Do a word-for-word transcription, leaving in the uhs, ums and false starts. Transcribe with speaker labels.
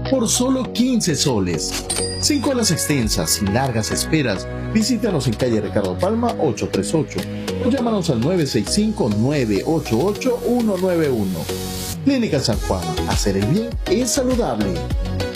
Speaker 1: por solo quince soles. Sin colas extensas y largas esperas, visítanos en calle Ricardo Palma ochocientos treinta y ocho o llámanos al nueve seis cinco, nueve ocho ocho, uno nueve uno. Clínica San Juan, hacer el bien es saludable.